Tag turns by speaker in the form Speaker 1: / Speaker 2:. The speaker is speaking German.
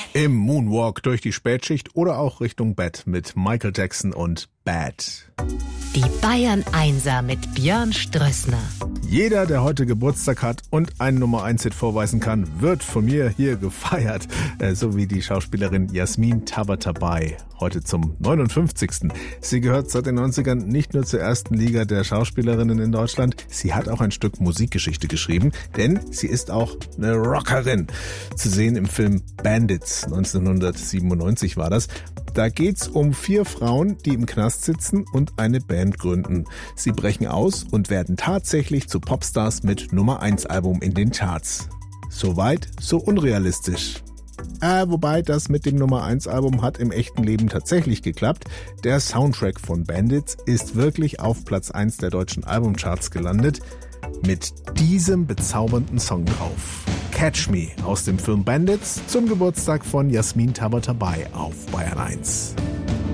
Speaker 1: Im Moonwalk durch die Spätschicht oder auch Richtung Bett mit Michael Jackson und Bad.
Speaker 2: Die Bayern Einser mit Björn Strössner.
Speaker 1: Jeder, der heute Geburtstag hat und einen Nummer-1-Hit vorweisen kann, wird von mir hier gefeiert. So wie die Schauspielerin Yasmin Tabatabai. Heute zum 59. Sie gehört seit den 90ern nicht nur zur ersten Liga der Schauspielerinnen in Deutschland, sie hat auch ein Stück Musikgeschichte geschrieben, denn sie ist auch eine Rockerin. Zu sehen im Film Bandits, 1997 war das. Da geht's um 4 Frauen, die im Knast sitzen und eine Band gründen. Sie brechen aus und werden tatsächlich zu Popstars mit Nummer-1-Album in den Charts. Soweit, so unrealistisch. Wobei das mit dem Nummer-1-Album hat im echten Leben tatsächlich geklappt. Der Soundtrack von Bandits ist wirklich auf Platz 1 der deutschen Albumcharts gelandet. Mit diesem bezaubernden Song drauf. Catch Me aus dem Film Bandits zum Geburtstag von Yasmin Tabatabai auf Bayern 1.